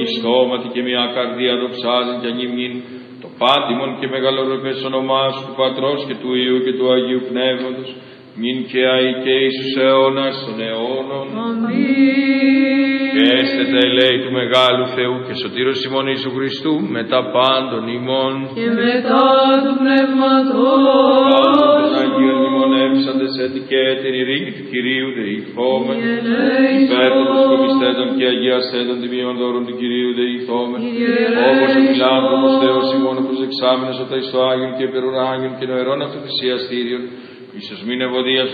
στόματι και μια καρδία δοξάζειν και ανήμνην, το πάντιμον και μεγαλορροπές όνομά σου του Πατρός και του Υιού και του Αγίου Πνεύματος, μην και αεί και εις τους αιώνας των αιώνων. Αμήν. Και έστεται ελέη του μεγάλου Θεού και σωτήρος ημών Ιησού Χριστού μετά πάντων ημών. Και μετά του Πνεύματος. Πάντων των Αγίων μνημονεύσαντες έτη και την ειρήνη του Κυρίου δεηθόμεν. Υπέρ των προσκομιστέντων και αγιαστέντων τιμίων δώρων του Κυρίου δεηθόμεν. Όπως ο φιλάνθρωπος Θεός ημών ο προσεξάμενος όταν εις το Άγιον και υπερουράγιον και νοερών αυτοθυσιαστήριον, ίσως μην ευωδίας